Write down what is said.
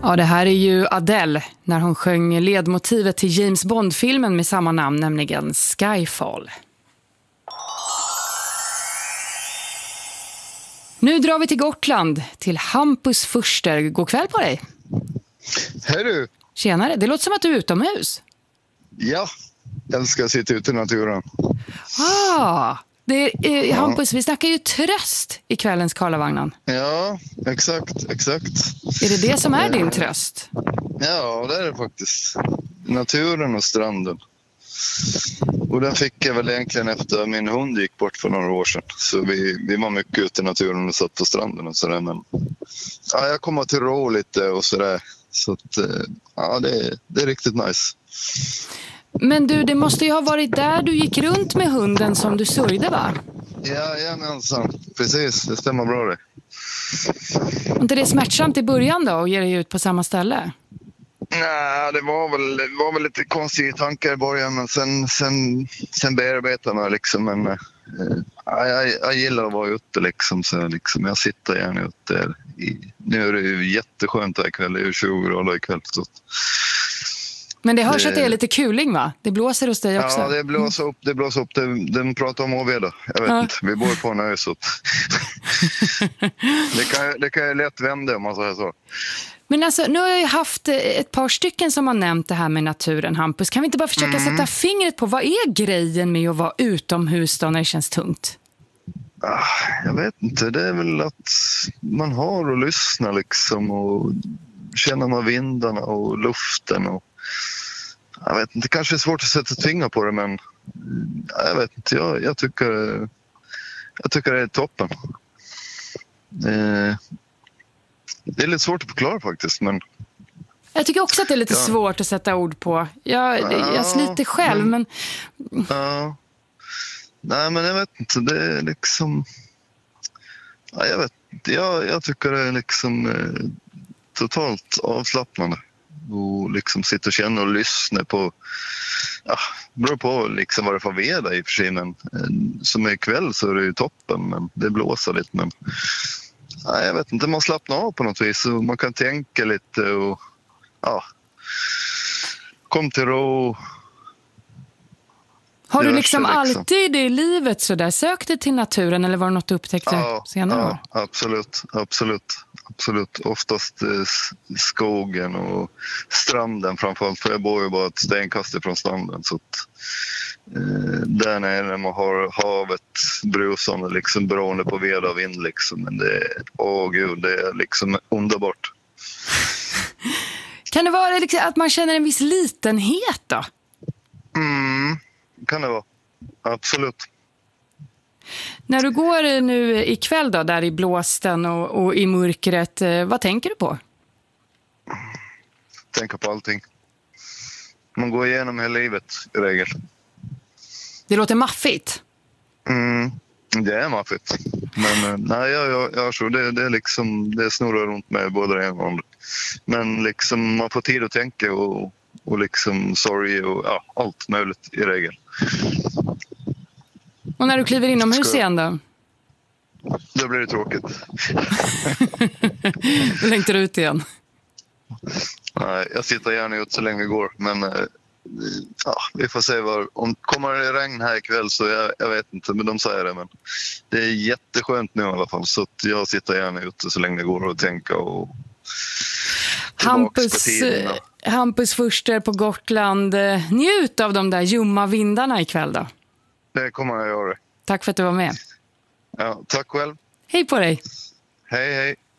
Ja, det här är ju Adele när hon sjöng ledmotivet till James Bond-filmen med samma namn, nämligen Skyfall. Nu drar vi till Gotland, till Hampus Förster. God kväll på dig. Hej du. Tjenare, det låter som att du är utomhus. Ja, jag ska sitta ute i naturen. Hampus, vi snackar ju tröst i kvällens Karlavagnen. Ja, exakt. Är det som är din tröst? Ja, det är det faktiskt. Naturen och stranden. Och den fick jag väl egentligen efter min hund gick bort för några år sedan. Så vi var mycket ute i naturen och satt på stranden och sådär. Men ja, jag kommer till rå lite och sådär. Så att, ja, det är riktigt nice. Men du, det måste ju ha varit där du gick runt med hunden som du sörjde, va? Jajamensan, precis. Det stämmer bra det. Var inte det smärtsamt i början då, att ge dig ut på samma ställe? Nej, det var väl lite konstiga tankar i början, men sen bearbetade man liksom. Men jag gillar att vara ute liksom, så liksom, jag sitter gärna ute. Nu är det ju jätteskönt här ikväll, det är ju 20 grader ikväll. Så. Men det hörs att det är lite kuling, va? Det blåser hos dig också. Ja, det blåser upp. Den pratar om oväder. Jag vet inte, vi bor på en ö så. det kan ju lätt vända om man säger så. Men alltså, nu har jag ju haft ett par stycken som har nämnt det här med naturen, Hampus. Kan vi inte bara försöka sätta fingret på vad är grejen med att vara utomhus då när det känns tungt? Jag vet inte, det är väl att man har att lyssna liksom och känna med vindarna och luften och jag vet inte, kanske är svårt att sätta fingrar på det, men jag vet inte, jag tycker det är toppen. Det är lite svårt att förklara faktiskt, men jag tycker också att det är lite svårt att sätta ord på. Jag sliter själv, men ja. Nej, men jag vet inte, det är liksom jag vet inte, jag tycker det är liksom totalt avslappnande och liksom sitta och känna och lyssna på, beror på liksom vad det får väder i och för sig, men som ikväll så är det ju toppen, men det blåser lite, men jag vet inte, man slappnar av på något vis och man kan tänka lite och kom till ro. Har du liksom alltid i livet så där sökt dig till naturen, eller var det något du upptäckte senare? Ja, absolut. Oftast skogen och stranden framförallt, för jag bor ju bara ett stenkast ifrån stranden, så att där nere man har havet brusande liksom, beroende på väder och vind liksom, men det är liksom underbart. Kan det vara liksom att man känner en viss litenhet då? Kan det vara. Absolut. När du går nu ikväll då, där i blåsten och i mörkret, vad tänker du på? Tänker på allting. Man går igenom hela livet i regel. Det låter maffigt. Det är maffigt. Men nej, jag tror det är liksom, det snurrar runt med både det ena och det andra. Men liksom man får tid att tänka och liksom sorg och allt möjligt i regel. Och när du kliver inomhus igen då? Då blir det tråkigt. Då längtar du ut igen? Nej, jag sitter gärna ut så länge det går. Men vi får se om kommer det regn här ikväll så jag vet inte, men de säger det. Men det är jätteskönt nu i alla fall, så att jag sitter gärna ute så länge det går och tänka och Hampus Förster på Gotland. Njut av de där ljumma vindarna ikväll då. Det kommer jag göra. Tack för att du var med. Ja, tack själv. Hej på dig. Hej.